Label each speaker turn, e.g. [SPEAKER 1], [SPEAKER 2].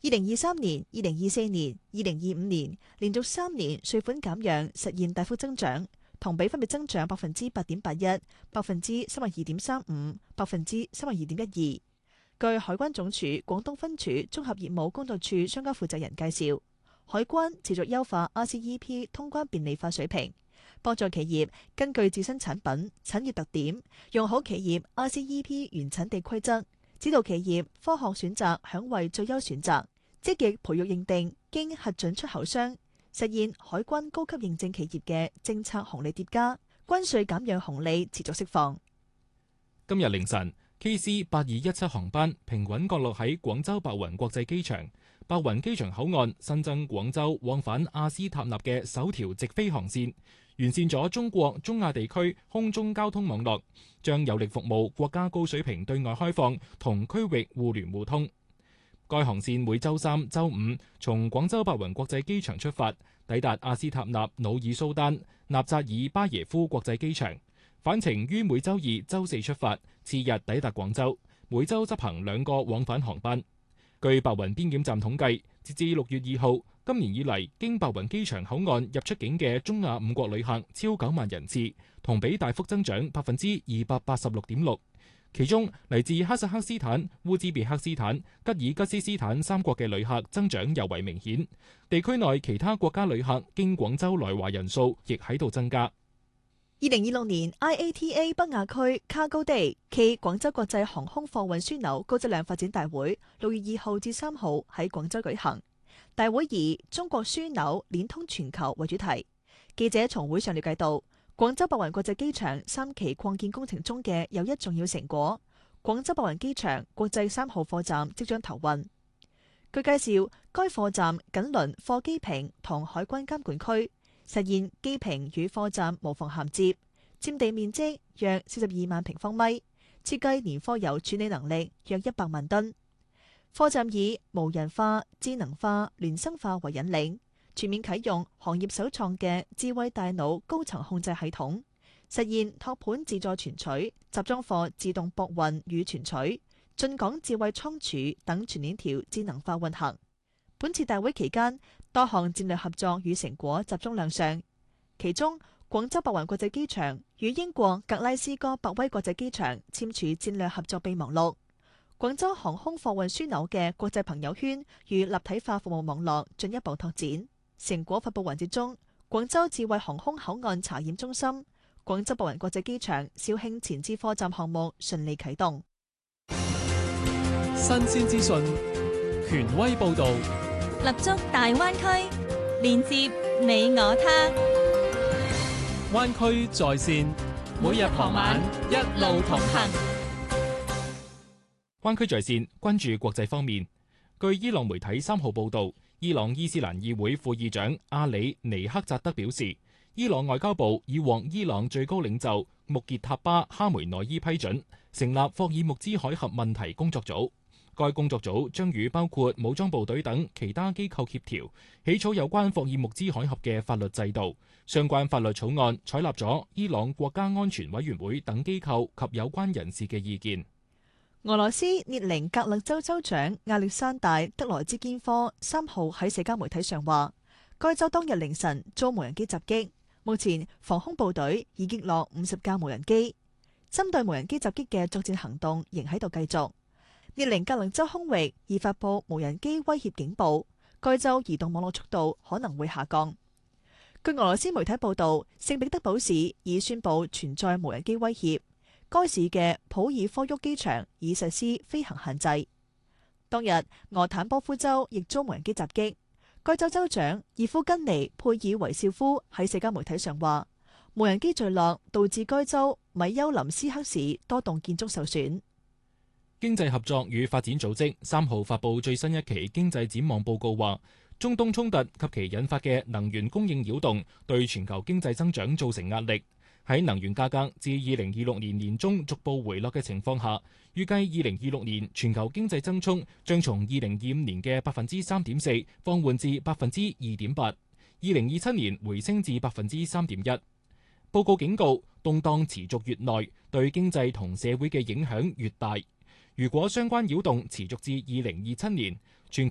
[SPEAKER 1] 2023年、2024年、2025年連續3年稅款減讓實現大幅增長，同比分別增長8.81%、32.35%、32.12%。據海關總署廣東分署綜合業務工作處相關負責人介紹，海關持續優化 RCEP 通關便利化水平，幫助企業根據自身產品、產業特點，用好企業 RCEP 原產地規則，指導企業科學選擇享惠最優選擇，積極培育認定經核准出口商，實現海關高級認證企業嘅政策紅利疊加，關稅減讓紅利持續釋放。
[SPEAKER 2] 今日凌晨，KC8217 航班平穩降落喺廣州白雲國際機場。白雲機場口岸新增廣州往返阿斯塔納嘅首條直飛航線，完善咗中國中亞地區空中交通網絡，將有力服務國家高水平對外開放同區域互聯互通。該航線每週三、週五從廣州白雲國際機場出發，抵達阿斯塔納努爾蘇丹納扎爾巴耶夫國際機場，返程於每週二、週四出發，次日抵達廣州，每週執行2個往返航班。據白雲邊檢站統計，截至6月2號，今年以嚟經白雲機場口岸入出境嘅中亞5國旅客超9萬人次，同比大幅增長286.6%。其中嚟自哈薩克斯坦、烏茲別克斯坦、吉爾吉斯斯坦3國嘅旅客增長尤為明顯，地區內其他國家旅客經廣州來華人數亦喺度增加。
[SPEAKER 1] 2026年 IATA 北亞區 Cargo Day 暨廣州國際航空貨運樞紐高質量發展大會6月2號至3號喺廣州舉行。大會以中國樞紐鏈通全球為主題。記者從會上了解到，廣州白雲國際機場3期擴建工程中嘅又一重要成果，廣州白雲機場國際3號貨站即將投運。據介紹，該貨站緊鄰貨機坪同海關監管區，實現機坪與貨站無縫銜接，佔地面積約42萬平方米，設計年貨油處理能力約100萬噸。貨站以無人化、智能化、聯生化為引領，全面啟用行業首創嘅智慧大腦高層控制系統，實現托盤自助存取、集裝貨自動駁運與存取、進港智慧倉儲等全鏈條智能化運行。本次大會期間，多項戰略合作與成果集中亮相，其中廣州白雲國際機場與英國格拉斯哥伯威國際機場簽署戰略合作備忘錄。廣州航空貨運樞紐嘅國際朋友圈與立體化服務網絡進一步拓展。成果發佈環節中，廣州智慧航空口岸查驗中心、廣州白雲國際機場肇慶前置貨站項目順利啟動。
[SPEAKER 3] 新鮮資訊，權威報導，
[SPEAKER 4] 立足大灣區，連接你我他。
[SPEAKER 3] 灣區在線，每日傍晚一路同行。
[SPEAKER 2] 灣區在線關注國際方面。據伊朗媒體3號報導，伊朗伊斯蘭議會副議長阿里尼克扎德表示，伊朗外交部已獲伊朗最高領袖穆傑塔巴哈梅內伊批准成立霍爾木茲海峽問題工作組。該工作組將與包括武裝部隊等其他機構協調，起草有關霍爾木茲海峽嘅法律制度。相關法律草案採納咗伊朗國家安全委員會等機構及有關人士嘅意見。
[SPEAKER 1] 俄羅斯列寧格勒州州長亞歷山大·德萊茲堅科3號喺社交媒體上話，該州當日凌晨遭無人機襲擊，目前防空部隊已擊落50架無人機，針對無人機襲擊嘅作戰行動仍喺度繼續。列寧格勒州空域已發佈無人機威脅警報，該州移動網絡速度可能會下降。據俄羅斯媒體報道，聖彼得堡市已宣布存在無人機威脅。該市嘅普爾科沃機場已實施飛行限制。當日，俄坦波夫州亦遭無人機襲擊。該州州長葉夫根尼佩爾維少夫喺社交媒體上話，無人機墜落導致該州米丘林斯克市多棟建築受損。
[SPEAKER 2] 經濟合作與發展組織3號發布最新一期經濟展望報告話，中東衝突及其引發嘅能源供應擾動對全球經濟增長造成壓力。喺能源價格自2026年年中逐步回落嘅情況下，預計2026年全球經濟增速將從2025年嘅3.4%放緩至2.8%，2027年回升至3.1%。報告警告，動盪持續越耐，對經濟同社會嘅影響越大。如果相關擾動持續至2027年，